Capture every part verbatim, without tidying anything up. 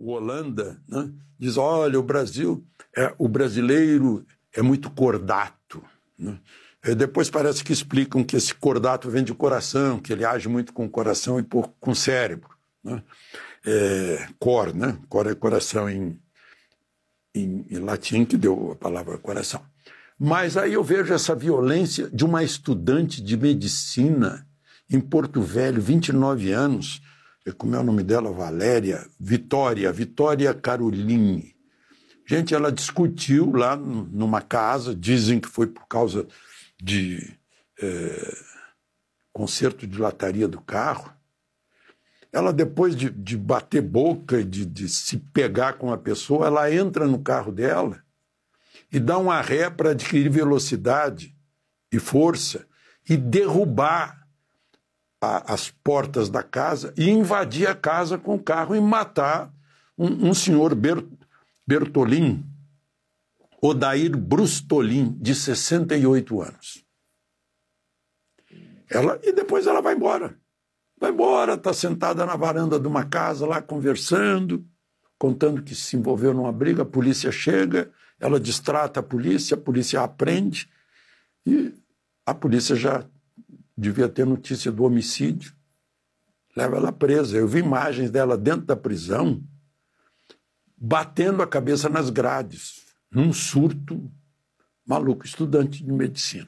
o Holanda, né, diz, olha, o Brasil, é, o brasileiro é muito cordato. Né? E depois parece que explicam que esse cordato vem de coração, que ele age muito com o coração e pouco com o cérebro. Né? É, cor, né? Cor é coração em, em, em latim, que deu a palavra coração. Mas aí eu vejo essa violência de uma estudante de medicina em Porto Velho, vinte e nove anos, como é o nome dela? Valéria, Vitória, Vitória Caroline. Gente, ela discutiu lá numa casa, dizem que foi por causa de é, conserto de lataria do carro. Ela, depois de, de bater boca e de, de se pegar com a pessoa, ela entra no carro dela e dá uma ré para adquirir velocidade e força e derrubar a, as portas da casa e invadir a casa com o carro e matar um, um senhor Ber, Bertolin, Odair Brustolin, de sessenta e oito anos. Ela, e depois ela vai embora. Vai embora, está sentada na varanda de uma casa lá conversando, contando que se envolveu numa briga, a polícia chega, ela distrata a polícia, a polícia a aprende e a polícia já devia ter notícia do homicídio, leva ela presa. Eu vi imagens dela dentro da prisão, batendo a cabeça nas grades, num surto maluco, estudante de medicina.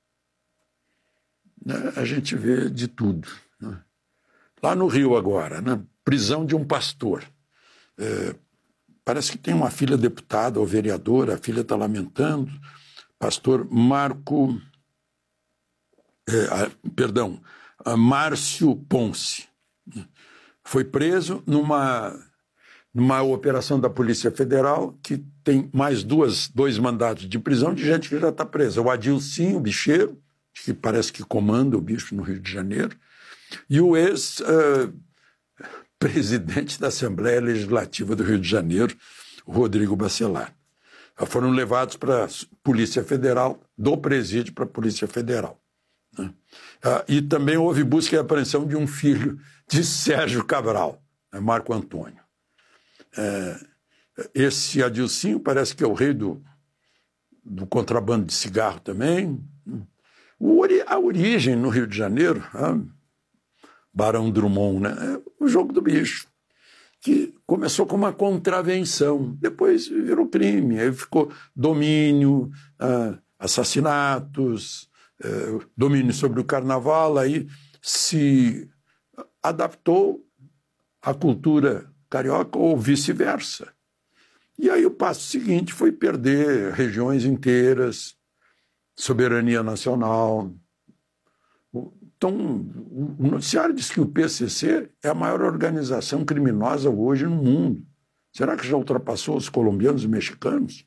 Né? A gente vê de tudo. Né? Lá no Rio agora, né? Prisão de um pastor. É, parece que tem uma filha deputada ou vereadora, a filha está lamentando, pastor Marco, é, a, perdão, a Márcio Ponce, né? Foi preso numa, numa operação da Polícia Federal que tem mais duas, dois mandatos de prisão de gente que já está presa. O Adilcinho, o bicheiro, que parece que comanda o bicho no Rio de Janeiro, e o ex-presidente uh, da Assembleia Legislativa do Rio de Janeiro, Rodrigo Bacelar. Foram levados para a Polícia Federal, do presídio para a Polícia Federal. Né? Uh, e também houve busca e apreensão de um filho de Sérgio Cabral, né? Marco Antônio. Uh, esse Adilcinho parece que é o rei do, do contrabando de cigarro também. O, a origem no Rio de Janeiro... Ah, Barão Drummond, né? É o jogo do bicho, que começou com uma contravenção, depois virou crime, aí ficou domínio, ah, assassinatos, eh, domínio sobre o carnaval, aí se adaptou à cultura carioca ou vice-versa. E aí o passo seguinte foi perder regiões inteiras, soberania nacional. Então, o noticiário diz que o P C C é a maior organização criminosa hoje no mundo. Será que já ultrapassou os colombianos e mexicanos?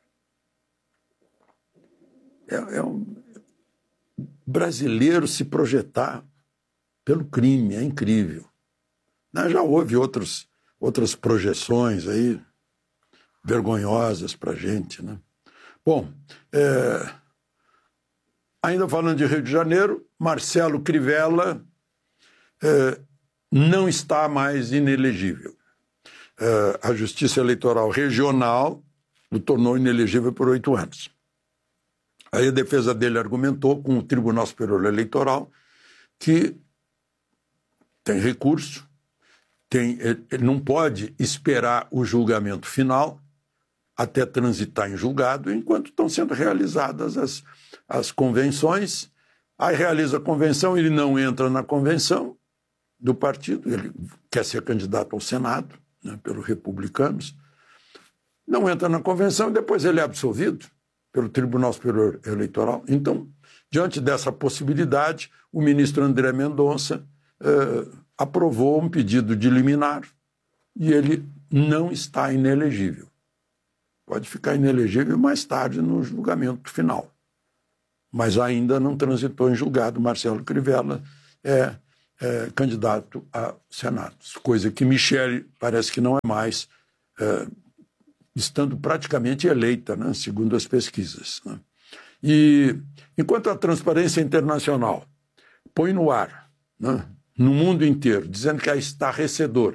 É, é um brasileiro se projetar pelo crime, é incrível. Já houve outros, outras projeções aí vergonhosas para a gente, né? Bom, é... ainda falando de Rio de Janeiro, Marcelo Crivella eh, não está mais inelegível. Eh, a Justiça Eleitoral Regional o tornou inelegível por oito anos. Aí a defesa dele argumentou com o Tribunal Superior Eleitoral que tem recurso, tem, ele não pode esperar o julgamento final até transitar em julgado, enquanto estão sendo realizadas as as convenções, aí realiza a convenção, ele não entra na convenção do partido, ele quer ser candidato ao Senado, né, pelos republicanos, não entra na convenção e depois ele é absolvido pelo Tribunal Superior Eleitoral. Então, diante dessa possibilidade, o ministro André Mendonça eh, aprovou um pedido de liminar e ele não está inelegível. Pode ficar inelegível mais tarde no julgamento final. Mas ainda não transitou em julgado. Marcelo Crivella é, é candidato a Senado, coisa que Michele parece que não é mais, é, estando praticamente eleita, né, segundo as pesquisas. Né? E enquanto a Transparência Internacional põe no ar, né, no mundo inteiro, dizendo que é estarrecedor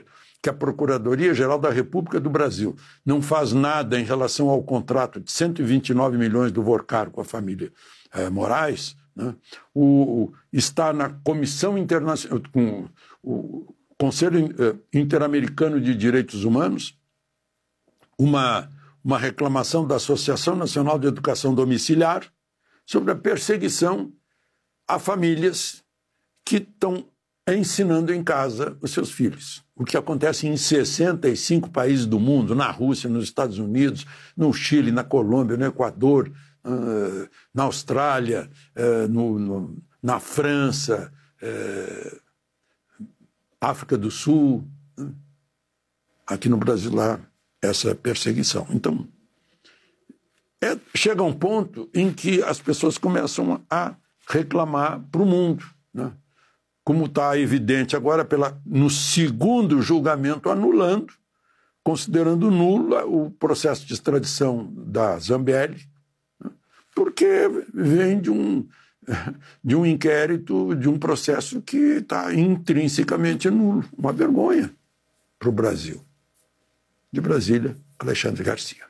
que a Procuradoria-Geral da República do Brasil não faz nada em relação ao contrato de cento e vinte e nove milhões do Vorcar com a família eh, Moraes, né? o, o, está na Comissão Internacional, com o Conselho eh, Interamericano de Direitos Humanos, uma, uma reclamação da Associação Nacional de Educação Domiciliar sobre a perseguição a famílias que estão ensinando em casa os seus filhos. O que acontece em sessenta e cinco países do mundo, na Rússia, nos Estados Unidos, no Chile, na Colômbia, no Equador, uh, na Austrália, uh, no, no, na França, uh, África do Sul, uh, aqui no Brasil, lá, essa perseguição. Então, é, chega um ponto em que as pessoas começam a reclamar para o mundo, né? Como está evidente agora pela, no segundo julgamento anulando, considerando nula o processo de extradição da Zambelli, né? Porque vem de um, de um inquérito, de um processo que está intrinsecamente nulo. Uma vergonha para o Brasil. De Brasília, Alexandre Garcia.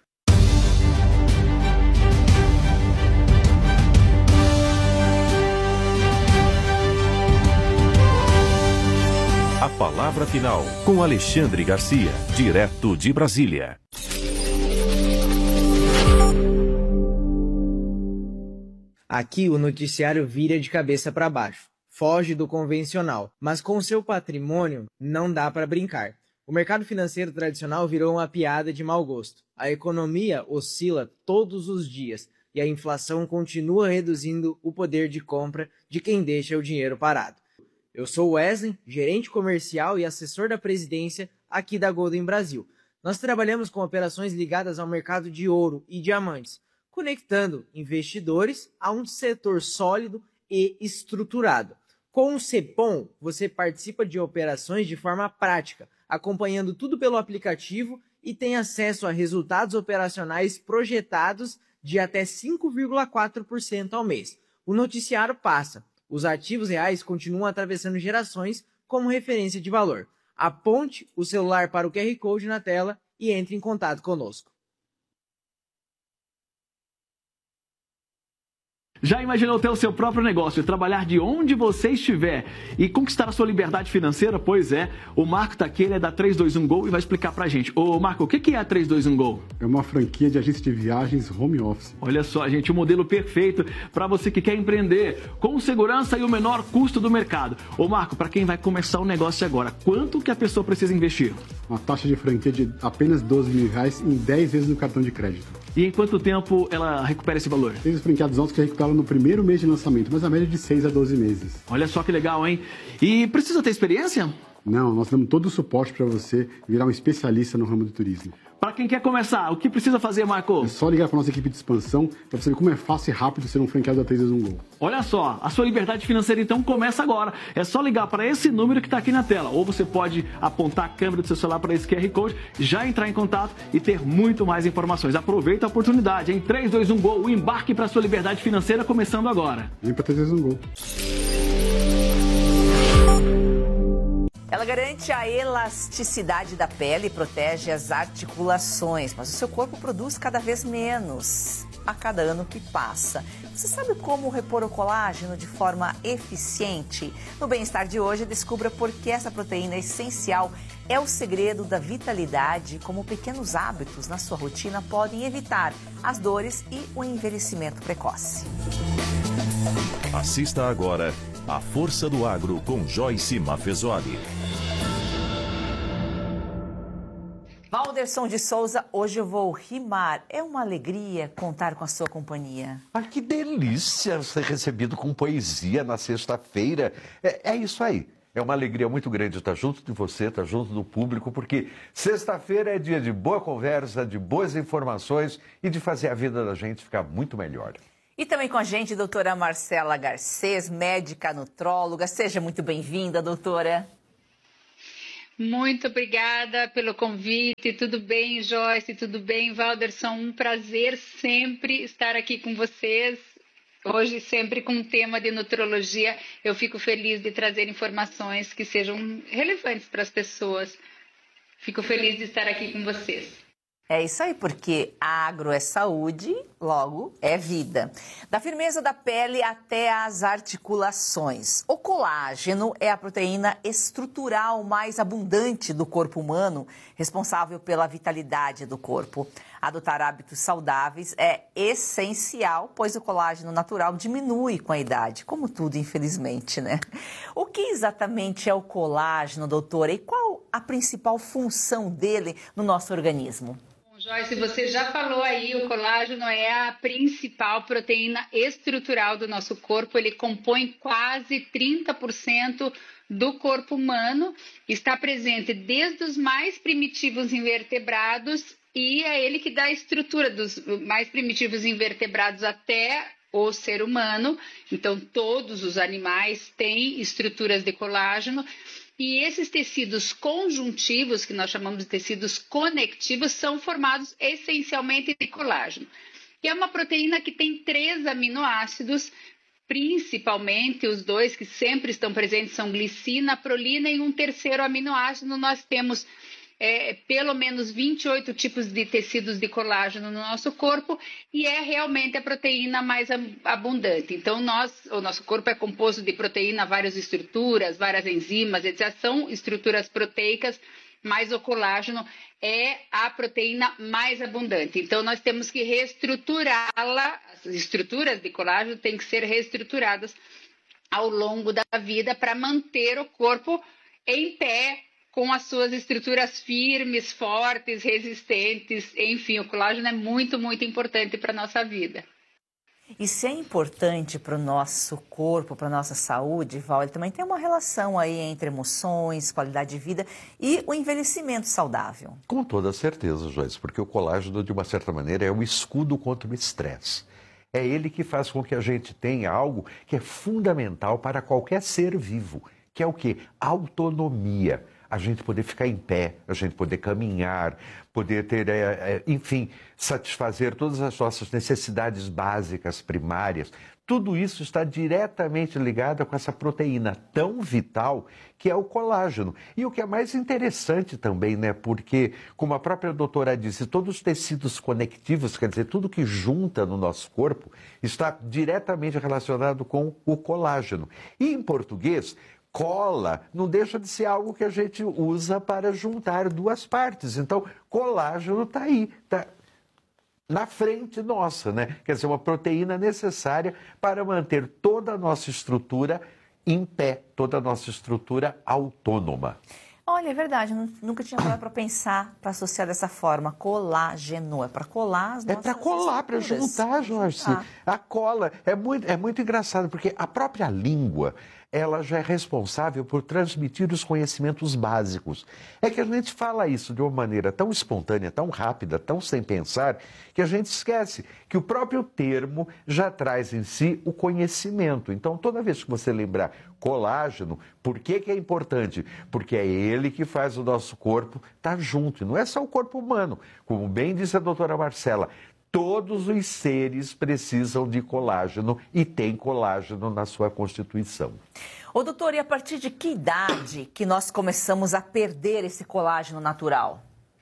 A palavra final com Alexandre Garcia, direto de Brasília. Aqui o noticiário vira de cabeça para baixo, foge do convencional, mas com seu patrimônio não dá para brincar. O mercado financeiro tradicional virou uma piada de mau gosto. A economia oscila todos os dias e a inflação continua reduzindo o poder de compra de quem deixa o dinheiro parado. Eu sou Wesley, gerente comercial e assessor da presidência aqui da Golden Brasil. Nós trabalhamos com operações ligadas ao mercado de ouro e diamantes, conectando investidores a um setor sólido e estruturado. Com o Cepom, você participa de operações de forma prática, acompanhando tudo pelo aplicativo e tem acesso a resultados operacionais projetados de até cinco vírgula quatro por cento ao mês. O noticiário passa. Os ativos reais continuam atravessando gerações como referência de valor. Aponte o celular para o Q R Code na tela e entre em contato conosco. Já imaginou ter o seu próprio negócio, trabalhar de onde você estiver e conquistar a sua liberdade financeira? Pois é, o Marco está aqui, ele é da três dois um Go e vai explicar pra gente. Ô Marco, o que é a três dois um Go? É uma franquia de agência de viagens home office. Olha só, gente, o modelo perfeito para você que quer empreender com segurança e o menor custo do mercado. Ô Marco, para quem vai começar o negócio agora, quanto que a pessoa precisa investir? Uma taxa de franquia de apenas doze mil reais em dez vezes no cartão de crédito. E em quanto tempo ela recupera esse valor? Tem os franqueados altos que recuperam no primeiro mês de lançamento, mas a média é de seis a doze meses. Olha só que legal, hein? E precisa ter experiência? Não, nós damos todo o suporte para você virar um especialista no ramo do turismo. Para quem quer começar, o que precisa fazer, Marco? É só ligar para nossa equipe de expansão para você ver como é fácil e rápido ser um franqueado da três dois um Go. Olha só, a sua liberdade financeira então começa agora. É só ligar para esse número que está aqui na tela. Ou você pode apontar a câmera do seu celular para esse Q R Code, já entrar em contato e ter muito mais informações. Aproveita a oportunidade, em três dois um Go, o embarque para a sua liberdade financeira começando agora. Vem para três dois um Go. Ela garante a elasticidade da pele e protege as articulações, mas o seu corpo produz cada vez menos a cada ano que passa. Você sabe como repor o colágeno de forma eficiente? No Bem-Estar de hoje, descubra por que essa proteína essencial é o segredo da vitalidade, como pequenos hábitos na sua rotina podem evitar as dores e o envelhecimento precoce. Assista agora A Força do Agro com Joyce Mafezoli. Valderson de Souza, hoje eu vou rimar. É uma alegria contar com a sua companhia. Ah, que delícia ser recebido com poesia na sexta-feira. É, é isso aí. É uma alegria muito grande estar junto de você, estar junto do público, porque sexta-feira é dia de boa conversa, de boas informações e de fazer a vida da gente ficar muito melhor. E também com a gente, doutora Marcela Garcês, médica nutróloga. Seja muito bem-vinda, doutora. Muito obrigada pelo convite. Tudo bem, Joyce? Tudo bem, Valderson? Um prazer sempre estar aqui com vocês. Hoje, sempre com um tema de nutrologia, eu fico feliz de trazer informações que sejam relevantes para as pessoas. Fico feliz de estar aqui com vocês. É isso aí, porque agro é saúde, logo é vida. Da firmeza da pele até as articulações. O colágeno é a proteína estrutural mais abundante do corpo humano, responsável pela vitalidade do corpo. Adotar hábitos saudáveis é essencial, pois o colágeno natural diminui com a idade, como tudo, infelizmente, né? O que exatamente é o colágeno, doutora, e qual a principal função dele no nosso organismo? Joyce, você já falou aí, o colágeno é a principal proteína estrutural do nosso corpo. Ele compõe quase trinta por cento do corpo humano. Está presente desde os mais primitivos invertebrados e é ele que dá a estrutura dos mais primitivos invertebrados até o ser humano. Então, todos os animais têm estruturas de colágeno. E esses tecidos conjuntivos, que nós chamamos de tecidos conectivos, são formados essencialmente de colágeno. E é uma proteína que tem três aminoácidos, principalmente os dois que sempre estão presentes são glicina, prolina e um terceiro aminoácido. Nós temos é, pelo menos vinte e oito tipos de tecidos de colágeno no nosso corpo e é realmente a proteína mais abundante. Então, nós, o nosso corpo é composto de proteína, várias estruturas, várias enzimas, etcétera. São estruturas proteicas, mas o colágeno é a proteína mais abundante. Então, nós temos que reestruturá-la, as estruturas de colágeno têm que ser reestruturadas ao longo da vida para manter o corpo em pé, com as suas estruturas firmes, fortes, resistentes, enfim, o colágeno é muito, muito importante para a nossa vida. E se é importante para o nosso corpo, para a nossa saúde, Val, ele também tem uma relação aí entre emoções, qualidade de vida e o envelhecimento saudável. Com toda certeza, Joyce, porque o colágeno, de uma certa maneira, é um escudo contra o estresse. É ele que faz com que a gente tenha algo que é fundamental para qualquer ser vivo, que é o quê? Autonomia. A gente poder ficar em pé, a gente poder caminhar, poder ter, é, é, enfim, satisfazer todas as nossas necessidades básicas, primárias. Tudo isso está diretamente ligado com essa proteína tão vital que é o colágeno. E o que é mais interessante também, né? Porque, como a própria doutora disse, todos os tecidos conectivos, quer dizer, tudo que junta no nosso corpo, está diretamente relacionado com o colágeno. E em português, cola não deixa de ser algo que a gente usa para juntar duas partes. Então, colágeno está aí, está na frente nossa, né? Quer dizer, uma proteína necessária para manter toda a nossa estrutura em pé, toda a nossa estrutura autônoma. Olha, é verdade, eu nunca tinha parado para pensar, para associar dessa forma, colágeno, é para colar as nossas É para colar, para juntar, Jorge. A cola é muito, é muito engraçado, porque a própria língua, ela já é responsável por transmitir os conhecimentos básicos. É que a gente fala isso de uma maneira tão espontânea, tão rápida, tão sem pensar, que a gente esquece que o próprio termo já traz em si o conhecimento. Então, toda vez que você lembrar colágeno, por que que é importante? Porque é ele que faz o nosso corpo estar junto. E não é só o corpo humano. Como bem disse a doutora Marcela, todos os seres precisam de colágeno e tem colágeno na sua constituição. Ô, doutor, e a partir de que idade que nós começamos a perder esse colágeno natural?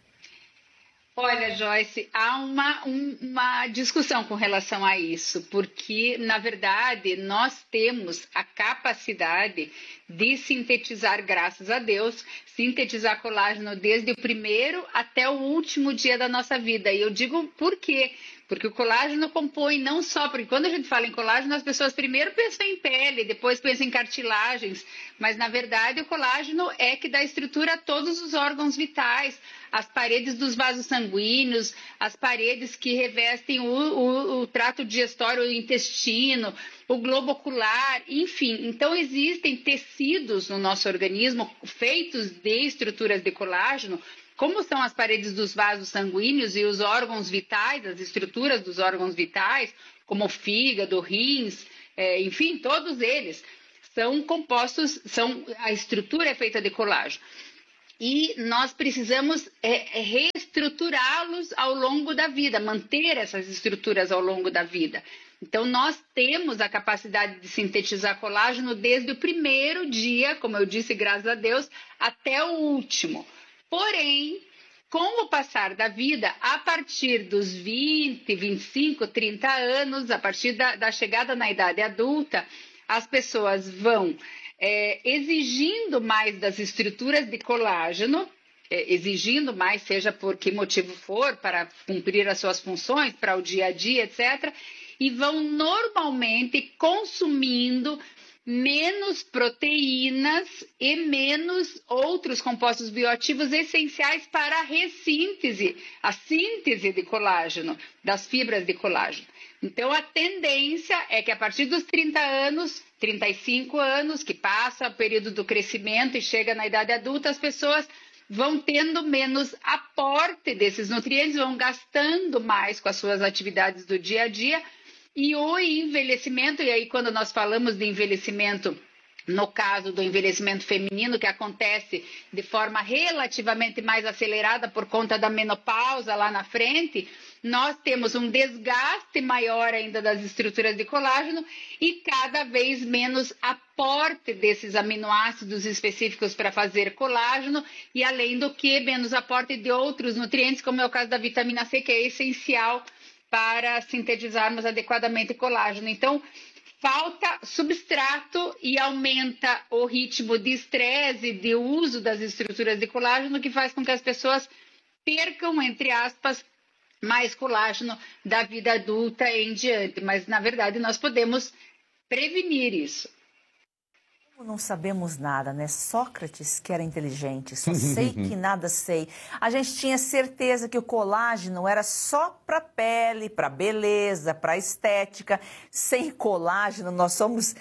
Olha, Joyce, há uma, um, uma discussão com relação a isso, porque, na verdade, nós temos a capacidade de sintetizar, graças a Deus, sintetizar colágeno desde o primeiro até o último dia da nossa vida. E eu digo por quê? Porque o colágeno compõe não só... Porque quando a gente fala em colágeno, as pessoas primeiro pensam em pele, depois pensam em cartilagens, mas, na verdade, o colágeno é que dá estrutura a todos os órgãos vitais, as paredes dos vasos sanguíneos, as paredes que revestem o, o, o trato digestório, o intestino, o globo ocular, enfim. Então, existem tecidos no nosso organismo feitos de estruturas de colágeno, como são as paredes dos vasos sanguíneos e os órgãos vitais, as estruturas dos órgãos vitais, como o fígado, rins, é, enfim, todos eles são compostos, são, a estrutura é feita de colágeno. E nós precisamos é, reestruturá-los ao longo da vida, manter essas estruturas ao longo da vida. Então, nós temos a capacidade de sintetizar colágeno desde o primeiro dia, como eu disse, graças a Deus, até o último. Porém, com o passar da vida, a partir dos vinte, vinte e cinco, trinta anos, a partir da, da chegada na idade adulta, as pessoas vão é, exigindo mais das estruturas de colágeno, é, exigindo mais, seja por que motivo for, para cumprir as suas funções, para o dia a dia, etcétera, e vão normalmente consumindo menos proteínas e menos outros compostos bioativos essenciais para a ressíntese, a síntese de colágeno, das fibras de colágeno. Então, a tendência é que a partir dos trinta anos, trinta e cinco anos, que passa o período do crescimento e chega na idade adulta, as pessoas vão tendo menos aporte desses nutrientes, vão gastando mais com as suas atividades do dia a dia. E o envelhecimento, e aí quando nós falamos de envelhecimento, no caso do envelhecimento feminino, que acontece de forma relativamente mais acelerada por conta da menopausa lá na frente, nós temos um desgaste maior ainda das estruturas de colágeno e cada vez menos aporte desses aminoácidos específicos para fazer colágeno e, além do que, menos aporte de outros nutrientes, como é o caso da vitamina C, que é essencial para sintetizarmos adequadamente colágeno. Então, falta substrato e aumenta o ritmo de estresse e de uso das estruturas de colágeno, que faz com que as pessoas percam, entre aspas, mais colágeno da vida adulta em diante. Mas, na verdade, nós podemos prevenir isso. Não sabemos nada, né? Sócrates, que era inteligente, só sei que nada sei. A gente tinha certeza que o colágeno era só para pele, para beleza, para estética. Sem colágeno, nós somos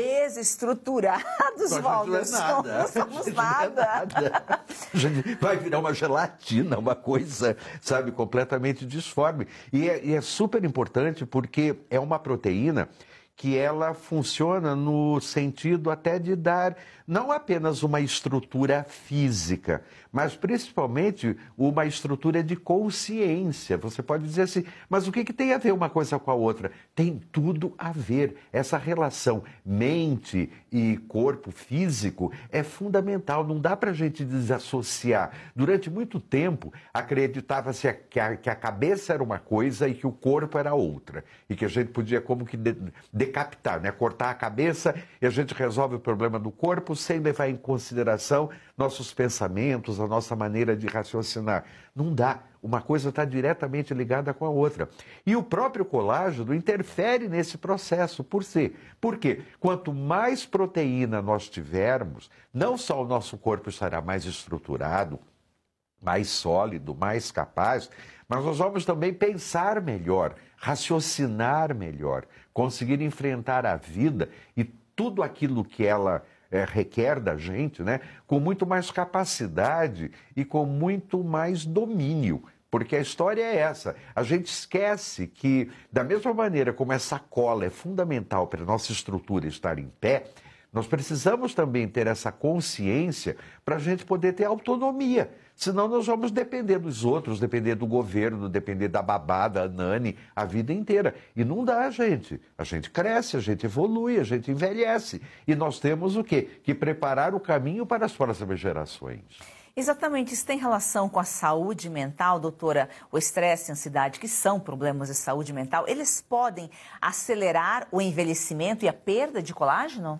desestruturados, Valder. Não, nada. não somos nada. nada. Vai virar uma gelatina, uma coisa, sabe, completamente disforme. E é, e é super importante porque é uma proteína que ela funciona no sentido até de dar não apenas uma estrutura física, mas principalmente uma estrutura de consciência. Você pode dizer assim, mas o que, que tem a ver uma coisa com a outra? Tem tudo a ver. Essa relação mente e corpo físico é fundamental, não dá para a gente desassociar. Durante muito tempo, acreditava-se que a, que a cabeça era uma coisa e que o corpo era outra. E que a gente podia como que de, decapitar, né? Cortar a cabeça e a gente resolve o problema do corpo sem levar em consideração nossos pensamentos, a nossa maneira de raciocinar. Não dá. Uma coisa está diretamente ligada com a outra. E o próprio colágeno interfere nesse processo. Por quê? Porque quanto mais proteína nós tivermos, não só o nosso corpo estará mais estruturado, mais sólido, mais capaz, mas nós vamos também pensar melhor, raciocinar melhor, conseguir enfrentar a vida e tudo aquilo que ela é, requer da gente, né, com muito mais capacidade e com muito mais domínio. Porque a história é essa. A gente esquece que, da mesma maneira como essa cola é fundamental para a nossa estrutura estar em pé, nós precisamos também ter essa consciência para a gente poder ter autonomia. Senão nós vamos depender dos outros, depender do governo, depender da babá, da nani, a vida inteira. E não dá, gente. A gente cresce, a gente evolui, a gente envelhece. E nós temos o quê? Que preparar o caminho para as próximas gerações. Exatamente, isso tem relação com a saúde mental, doutora? O estresse e a ansiedade, que são problemas de saúde mental, eles podem acelerar o envelhecimento e a perda de colágeno?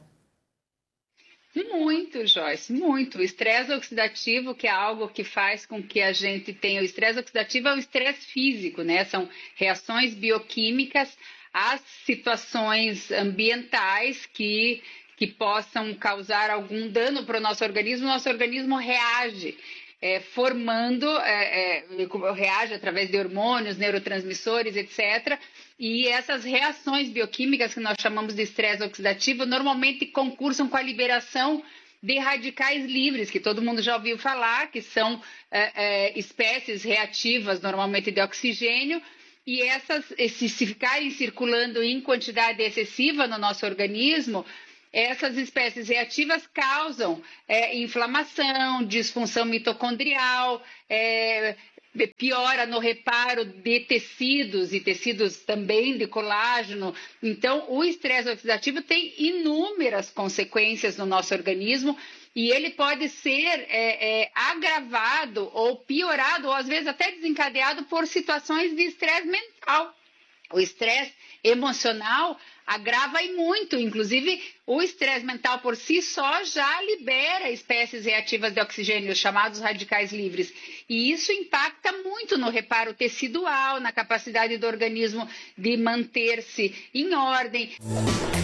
Muito, Joyce, muito. O estresse oxidativo, que é algo que faz com que a gente tenha... O estresse oxidativo é o estresse físico, né? São reações bioquímicas às situações ambientais que, que possam causar algum dano para o nosso organismo. O nosso organismo reage, é, formando, é, é, reage através de hormônios, neurotransmissores, etcétera. E essas reações bioquímicas que nós chamamos de estresse oxidativo normalmente concursam com a liberação de radicais livres, que todo mundo já ouviu falar, que são é, é, espécies reativas normalmente de oxigênio, e essas, se ficarem circulando em quantidade excessiva no nosso organismo, essas espécies reativas causam é, inflamação, disfunção mitocondrial, é, piora no reparo de tecidos e tecidos também de colágeno. Então, o estresse oxidativo tem inúmeras consequências no nosso organismo e ele pode ser é, é, agravado ou piorado, ou às vezes até desencadeado por situações de estresse mental. O estresse emocional agrava e muito, inclusive o estresse mental por si só já libera espécies reativas de oxigênio, chamados radicais livres. E isso impacta muito no reparo tecidual, na capacidade do organismo de manter-se em ordem.